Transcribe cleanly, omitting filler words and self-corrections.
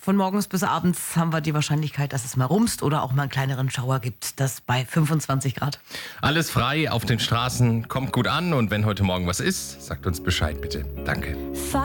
Von morgens bis abends haben wir die Wahrscheinlichkeit, dass es mal rumst oder auch mal einen kleineren Schauer gibt. Das bei 25 Grad. Alles frei auf den Straßen, kommt gut an und wenn heute Morgen was ist, sagt uns Bescheid bitte. Danke.